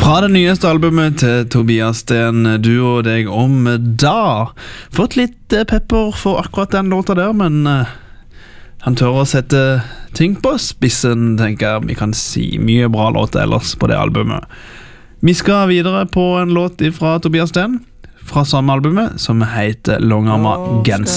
Fra det nyeste albumet til Tobias Sten, du og deg om da. Fått litt pepper for akkurat den låta der, men han tør å sette ting på spissen, tenker jeg. Vi kan si mye bra låter ellers på det albumet. Vi skal videre på en låt fra Tobias Sten, fra samme albumet, som heter Longarma Gens.